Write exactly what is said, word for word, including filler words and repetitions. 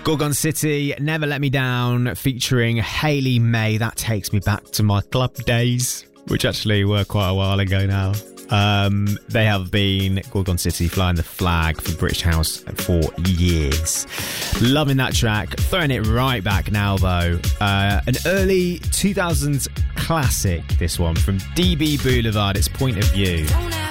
Gorgon City, Never Let Me Down, featuring Hayley May. That takes me back to my club days, which actually were quite a while ago now. Um, they have been, Gorgon City, flying the flag for British House for years. Loving that track. Throwing it right back now, though. Uh, an early two thousands classic, this one, from D B Boulevard. It's Point of View.